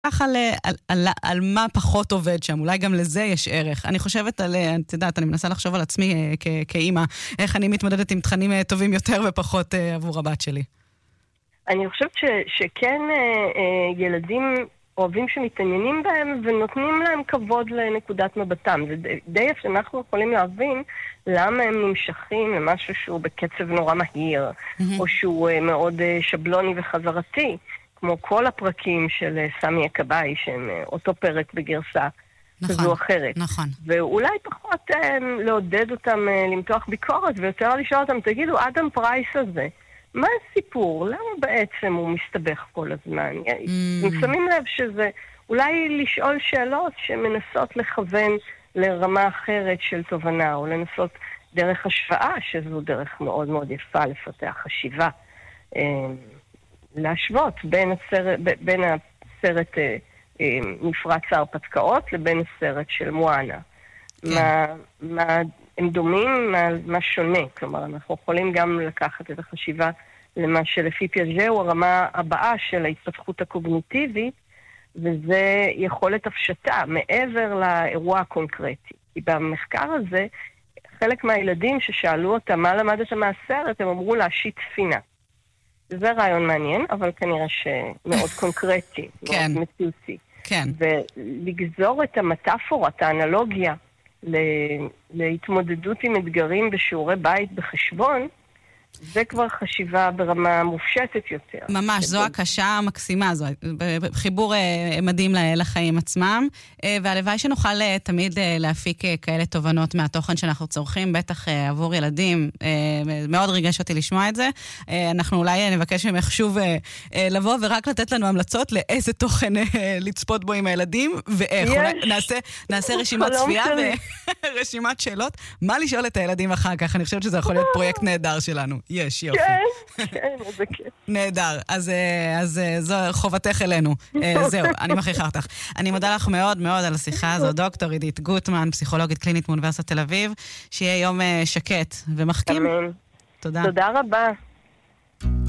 על מה פחות עובד שם, אולי גם לזה יש ערך. אני חושבת את יודעת, אני מנסה לחשוב על עצמי כאימא, איך אני מתמודדת עם תכנים טובים יותר ופחות עבור הבת שלי. אני חושבת שכן ילדים אוהבים שמתעניינים בהם ונותנים להם כבוד לנקודת מבטם. זה די יפה, אנחנו יכולים להבין למה הם נמשכים למשהו שהוא בקצב נורא מהיר, או שהוא מאוד שבלוני וחזרתי, כמו כל הפרקים של סמי הכבאי, שהם אותו פרק בגרסה כזו אחרת. נכון. ואולי פחות לעודד אותם למתוח ביקורת, ויותר לשאול אותם, תגידו, אדם פרייס הזה, מה הסיפור? למה בעצם הוא מסתבך כל הזמן? הם שמים לב שזה אולי לשאול שאלות שמנסות לכוון לרמה אחרת של תובנה, או לנסות דרך השוואה, שזו דרך מאוד מאוד יפה לפתח חשיבה. להשוות בין הסרט מפרץ ההרפתקאות לבין הסרט של מואנה. מה הם דומים, מה שונה. כלומר, אנחנו יכולים גם לקחת את החשיבה למה שלפי פיאז'ה הוא הרמה הבאה של ההתפתחות הקוגניטיבית, וזה יכולת הפשטה מעבר לאירוע הקונקרטי. כי במחקר הזה, חלק מהילדים ששאלו אותם מה למדת מהסרט, הם אמרו להשיט ספינה. זה רעיון מעניין, אבל כנראה שמאוד קונקרטי, מאוד מציאותי. כן. ולגזור את המטאפורה, את האנלוגיה, להתמודדות עם אתגרים בשיעורי בית בחשבון, זה כבר חשיבה ברמה מופשטת יותר. ממש, זו הקשה המקסימה, זו חיבור מדהים לחיים עצמם, והלוואי שנוכל תמיד להפיק כאלה תובנות מהתוכן שאנחנו צורכים, בטח עבור ילדים, מאוד ריגש אותי לשמוע את זה. אנחנו אולי נבקש ממך שוב לבוא ורק לתת לנו המלצות לאיזה תוכן לצפות בו עם הילדים, ואיך. נעשה רשימת צפייה ורשימת שאלות, מה לשאול את הילדים אחר כך. אני חושבת שזה יכול להיות פרויקט נהדר שלנו. יש, יופי. כן, זה כיף. נהדר. אז זו חובתך אלינו. זהו, אני מכריחה אותך. אני מודה לך מאוד מאוד על השיחה הזו. דוקטור עידית גוטמן, פסיכולוגית קלינית מאוניברסיטת תל אביב, שיהיה יום שקט ומחכים. אמן. תודה. תודה רבה.